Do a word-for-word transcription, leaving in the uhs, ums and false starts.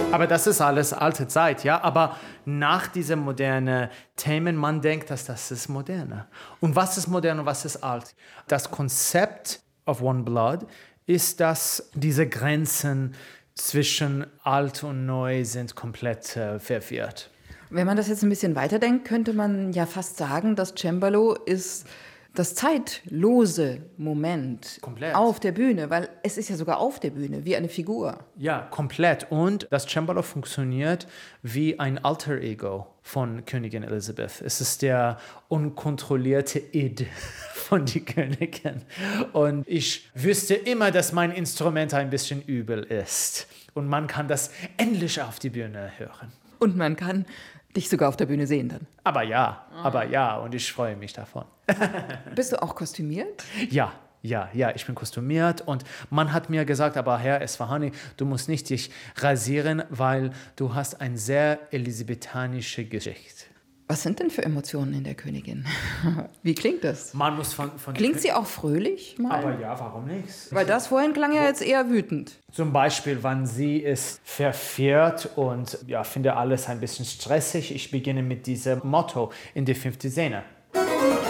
Aber das ist alles alte Zeit, ja. Aber nach diesen modernen Themen, man denkt, dass das ist moderne. Und was ist modern und was ist alt? Das Konzept of One Blood ist, dass diese Grenzen zwischen alt und neu sind komplett äh, verwirrt. Wenn man das jetzt ein bisschen weiterdenkt, könnte man ja fast sagen, dass Cembalo ist das zeitlose Moment Komplett. Auf der Bühne, weil es ist ja sogar auf der Bühne, wie eine Figur. Ja, komplett. Und das Cembalo funktioniert wie ein Alter Ego von Königin Elizabeth. Es ist der unkontrollierte Id von der Königin. Und ich wüsste immer, dass mein Instrument ein bisschen übel ist. Und man kann das endlich auf die Bühne hören. Und man kann dich sogar auf der Bühne sehen dann. Aber ja, aber ja, und ich freue mich davon. Bist du auch kostümiert? Ja, ja, ja, ich bin kostümiert und man hat mir gesagt, aber Herr Esfahani, du musst nicht dich rasieren, weil du hast ein sehr elisabethanische Gesicht. Was sind denn für Emotionen in der Königin? Wie klingt das? Man muss von, von Klingt sie auch fröhlich? Mal? Aber ja, warum nicht? Weil das vorhin klang ja jetzt eher wütend. Zum Beispiel, wann sie ist verführt und ja, finde alles ein bisschen stressig. Ich beginne mit diesem Motto in der fünften Szene.